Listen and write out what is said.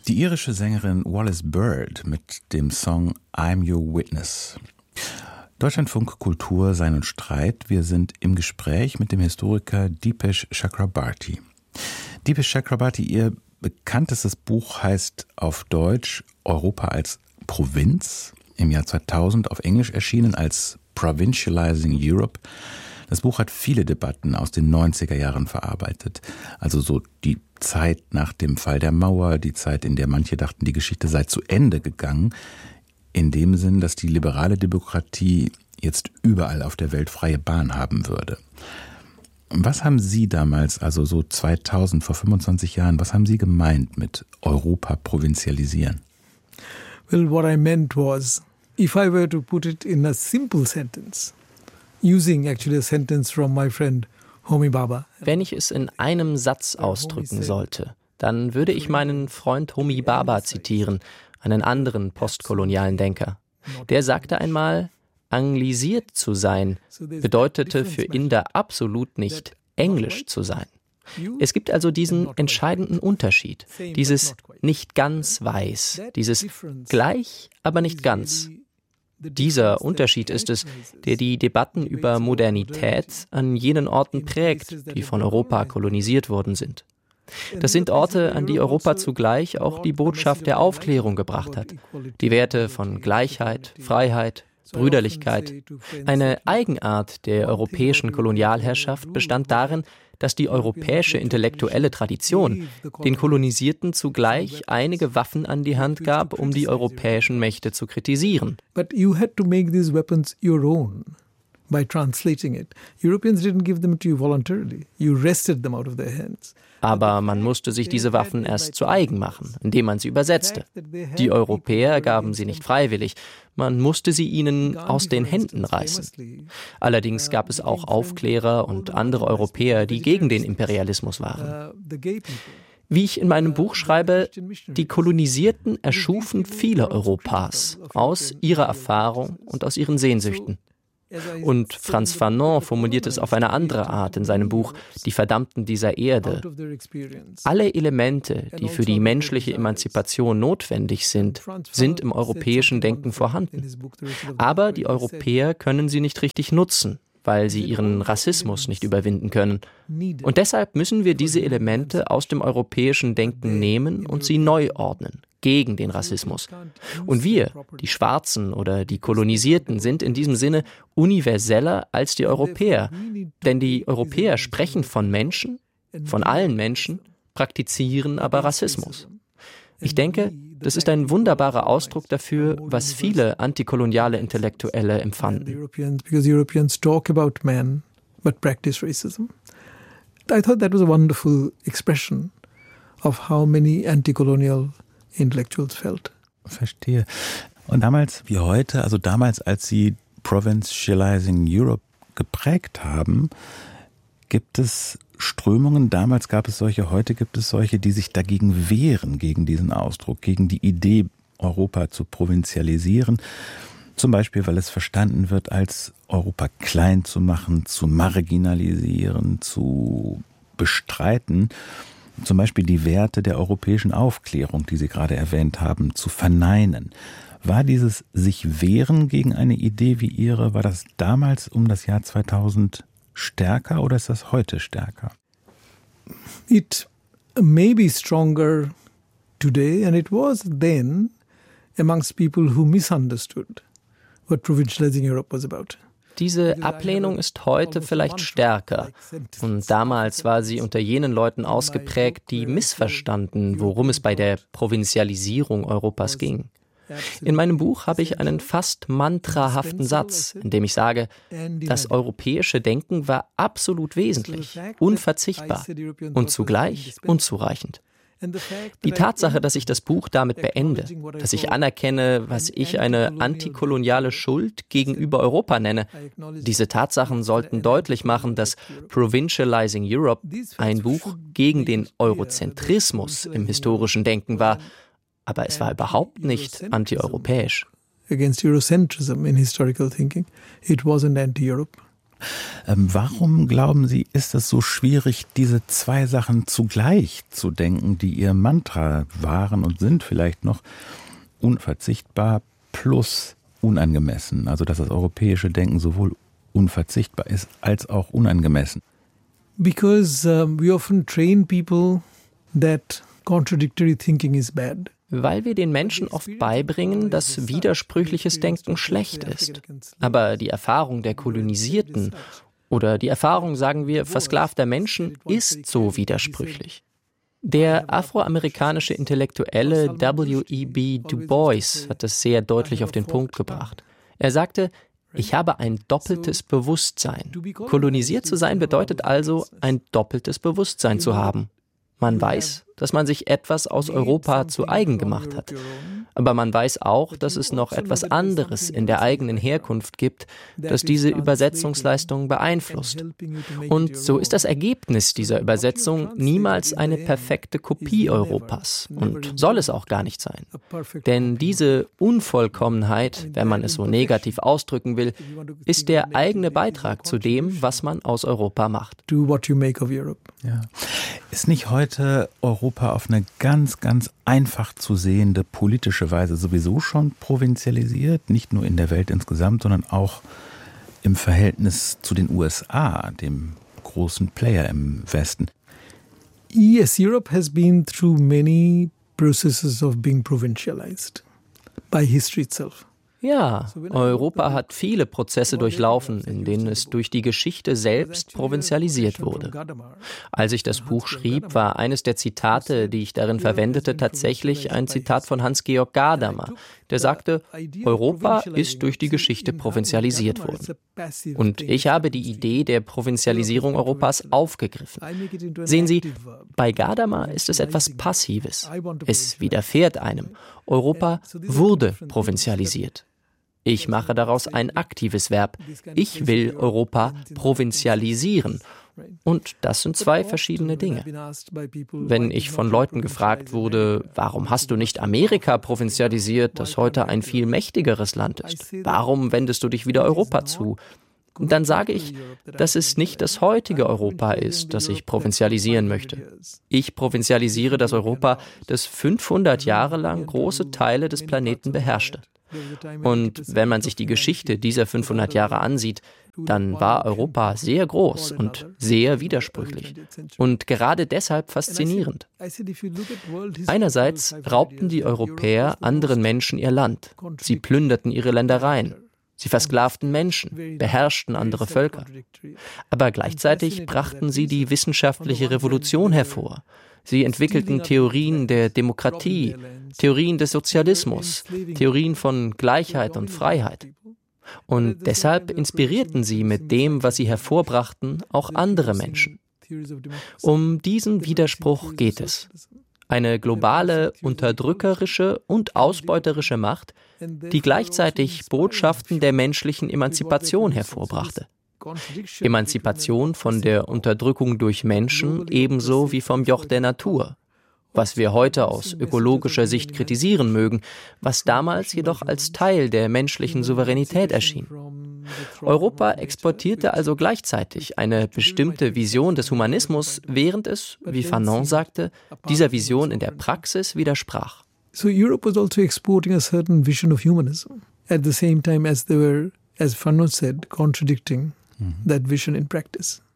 Die irische Sängerin Wallis Bird mit dem Song I'm Your Witness. Deutschlandfunk Kultur, Sein und Streit. Wir sind im Gespräch mit dem Historiker Deepesh Chakrabarty. Deepesh Chakrabarty, Ihr bekanntestes Buch heißt auf Deutsch Europa als Provinz, im Jahr 2000 auf Englisch erschienen als Provincializing Europe. Das Buch hat viele Debatten aus den 90er Jahren verarbeitet. Also so die Zeit nach dem Fall der Mauer, die Zeit, in der manche dachten, die Geschichte sei zu Ende gegangen. In dem Sinn, dass die liberale Demokratie jetzt überall auf der Welt freie Bahn haben würde. Was haben Sie damals, also so 2000, vor 25 Jahren, was haben Sie gemeint mit Europa provinzialisieren? Well, what I meant was, if I were to put it in a simple sentence, using actually a sentence from my friend Homi Bhabha. Wenn ich es in einem Satz ausdrücken sollte, dann würde ich meinen Freund Homi Bhabha zitieren, einen anderen postkolonialen Denker. Der sagte einmal, anglisiert zu sein bedeutete für Inder absolut nicht englisch zu sein. Es gibt also diesen entscheidenden Unterschied, dieses nicht ganz weiß, dieses gleich, aber nicht ganz. Dieser Unterschied ist es, der die Debatten über Modernität an jenen Orten prägt, die von Europa kolonisiert worden sind. Das sind Orte, an die Europa zugleich auch die Botschaft der Aufklärung gebracht hat. Die Werte von Gleichheit, Freiheit, Brüderlichkeit. Eine Eigenart der europäischen Kolonialherrschaft bestand darin, dass die europäische intellektuelle Tradition den Kolonisierten zugleich einige Waffen an die Hand gab, um die europäischen Mächte zu kritisieren. But you had to make these weapons your own by translating it. Europeans didn't give them to you voluntarily. You wrested them out of their hands. Aber man musste sich diese Waffen erst zu eigen machen, indem man sie übersetzte. Die Europäer gaben sie nicht freiwillig, man musste sie ihnen aus den Händen reißen. Allerdings gab es auch Aufklärer und andere Europäer, die gegen den Imperialismus waren. Wie ich in meinem Buch schreibe, die Kolonisierten erschufen viele Europas aus ihrer Erfahrung und aus ihren Sehnsüchten. Und Frantz Fanon formuliert es auf eine andere Art in seinem Buch Die Verdammten dieser Erde. Alle Elemente, die für die menschliche Emanzipation notwendig sind, sind im europäischen Denken vorhanden. Aber die Europäer können sie nicht richtig nutzen, weil sie ihren Rassismus nicht überwinden können. Und deshalb müssen wir diese Elemente aus dem europäischen Denken nehmen und sie neu ordnen, gegen den Rassismus. Und wir, die Schwarzen oder die Kolonisierten, sind in diesem Sinne universeller als die Europäer. Denn die Europäer sprechen von Menschen, von allen Menschen, praktizieren aber Rassismus. Ich denke, das ist ein wunderbarer Ausdruck dafür, was viele antikoloniale Intellektuelle empfanden. Because Europeans talk about men, but practice racism. I thought that was a wonderful expression of how many anti-colonial intellectuals felt. Verstehe. Und damals wie heute, also damals, als Sie Provincializing Europe geprägt haben, gibt es Strömungen, damals gab es solche, heute gibt es solche, die sich dagegen wehren, gegen diesen Ausdruck, gegen die Idee, Europa zu provinzialisieren. Zum Beispiel, weil es verstanden wird, als Europa klein zu machen, zu marginalisieren, zu bestreiten. Zum Beispiel die Werte der europäischen Aufklärung, die Sie gerade erwähnt haben, zu verneinen. War dieses sich wehren gegen eine Idee wie Ihre, war das damals um das Jahr 2000 stärker oder ist das heute stärker? It may be stronger today and it was then amongst people who misunderstood what provincializing Europe was about. Diese Ablehnung ist heute vielleicht stärker. Und damals war sie unter jenen Leuten ausgeprägt, die missverstanden, worum es bei der Provinzialisierung Europas ging. In meinem Buch habe ich einen fast mantrahaften Satz, in dem ich sage, das europäische Denken war absolut wesentlich, unverzichtbar und zugleich unzureichend. Die Tatsache, dass ich das Buch damit beende, dass ich anerkenne, was ich eine antikoloniale Schuld gegenüber Europa nenne, diese Tatsachen sollten deutlich machen, dass Provincializing Europe ein Buch gegen den Eurozentrismus im historischen Denken war, aber es war überhaupt nicht antieuropäisch. Against Eurocentrism in historical thinking, it wasn't anti-Europe. Warum, glauben Sie, ist es so schwierig, diese zwei Sachen zugleich zu denken, die Ihr Mantra waren und sind vielleicht noch, unverzichtbar plus unangemessen? Also dass das europäische Denken sowohl unverzichtbar ist als auch unangemessen. Because we often train people that contradictory thinking is bad. Weil wir den Menschen oft beibringen, dass widersprüchliches Denken schlecht ist. Aber die Erfahrung der Kolonisierten oder die Erfahrung, sagen wir, versklavter Menschen ist so widersprüchlich. Der afroamerikanische Intellektuelle W.E.B. Du Bois hat es sehr deutlich auf den Punkt gebracht. Er sagte, ich habe ein doppeltes Bewusstsein. Kolonisiert zu sein bedeutet also, ein doppeltes Bewusstsein zu haben. Man weiß, dass man sich etwas aus Europa zu eigen gemacht hat. Aber man weiß auch, dass es noch etwas anderes in der eigenen Herkunft gibt, das diese Übersetzungsleistung beeinflusst. Und so ist das Ergebnis dieser Übersetzung niemals eine perfekte Kopie Europas und soll es auch gar nicht sein. Denn diese Unvollkommenheit, wenn man es so negativ ausdrücken will, ist der eigene Beitrag zu dem, was man aus Europa macht. Do what you make of Europe. Ja. Ist nicht heute Europa auf eine ganz, ganz einfach zu sehende politische Weise sowieso schon provinzialisiert? Nicht nur in der Welt insgesamt, sondern auch im Verhältnis zu den USA, dem großen Player im Westen. Yes, Europe has been through many processes of being provincialized by history itself. Ja, Europa hat viele Prozesse durchlaufen, in denen es durch die Geschichte selbst provinzialisiert wurde. Als ich das Buch schrieb, war eines der Zitate, die ich darin verwendete, tatsächlich ein Zitat von Hans-Georg Gadamer, der sagte, Europa ist durch die Geschichte provinzialisiert worden. Und ich habe die Idee der Provinzialisierung Europas aufgegriffen. Sehen Sie, bei Gadamer ist es etwas Passives. Es widerfährt einem. Europa wurde provinzialisiert. Ich mache daraus ein aktives Verb. Ich will Europa provinzialisieren. Und das sind zwei verschiedene Dinge. Wenn ich von Leuten gefragt wurde, warum hast du nicht Amerika provinzialisiert, das heute ein viel mächtigeres Land ist? Warum wendest du dich wieder Europa zu? Dann sage ich, dass es nicht das heutige Europa ist, das ich provinzialisieren möchte. Ich provinzialisiere das Europa, das 500 Jahre lang große Teile des Planeten beherrschte. Und wenn man sich die Geschichte dieser 500 Jahre ansieht, dann war Europa sehr groß und sehr widersprüchlich und gerade deshalb faszinierend. Einerseits raubten die Europäer anderen Menschen ihr Land. Sie plünderten ihre Ländereien. Sie versklavten Menschen, beherrschten andere Völker. Aber gleichzeitig brachten sie die wissenschaftliche Revolution hervor. Sie entwickelten Theorien der Demokratie, Theorien des Sozialismus, Theorien von Gleichheit und Freiheit. Und deshalb inspirierten sie mit dem, was sie hervorbrachten, auch andere Menschen. Um diesen Widerspruch geht es. Eine globale, unterdrückerische und ausbeuterische Macht, die gleichzeitig Botschaften der menschlichen Emanzipation hervorbrachte. Emanzipation von der Unterdrückung durch Menschen ebenso wie vom Joch der Natur, was wir heute aus ökologischer Sicht kritisieren mögen, was damals jedoch als Teil der menschlichen Souveränität erschien. Europa exportierte also gleichzeitig eine bestimmte Vision des Humanismus, während es, wie Fanon sagte, dieser Vision in der Praxis widersprach. So Europe was also exporting a certain vision of humanism at the same time as they were, as Fanon said, contradicting that vision in practice.